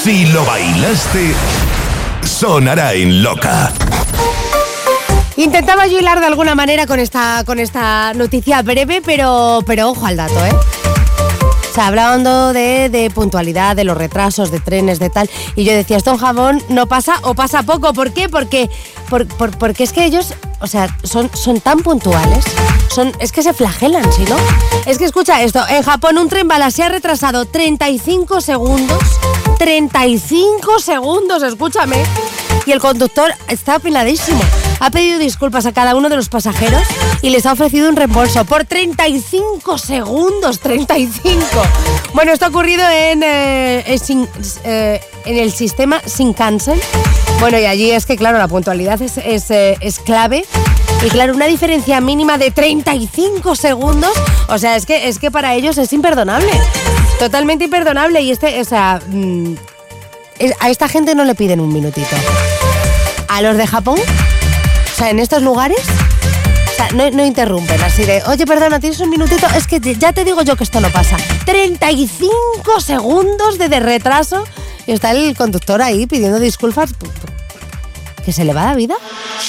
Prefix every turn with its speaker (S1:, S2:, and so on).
S1: Si lo bailaste, sonará en Loca.
S2: Intentaba yo hilar de alguna manera con esta noticia breve, pero ojo al dato, ¿eh? O sea, hablando de puntualidad, de los retrasos, de trenes, de tal. Y yo decía, esto en Japón no pasa o pasa poco. ¿Por qué? Porque es que ellos, o sea, son tan puntuales. Es que se flagelan, ¿sí, no? Es que escucha esto. En Japón un tren bala se ha retrasado 35 segundos. 35 segundos, escúchame. Y el conductor está apiladísimo. Ha pedido disculpas a cada uno de los pasajeros y les ha ofrecido un reembolso por 35 segundos. 35. Bueno, esto ha ocurrido en el sistema Shinkansen. Bueno, y allí es que, claro, la puntualidad es clave. Y claro, una diferencia mínima de 35 segundos, o sea, es que para ellos es imperdonable. Totalmente imperdonable. Y a esta gente no le piden un minutito. A los de Japón, o sea, en estos lugares, o sea, no interrumpen así de, oye, perdona, ¿tienes un minutito? Es que ya te digo yo que esto no pasa. 35 segundos de retraso y está el conductor ahí pidiendo disculpas. ¿Que se le va la vida?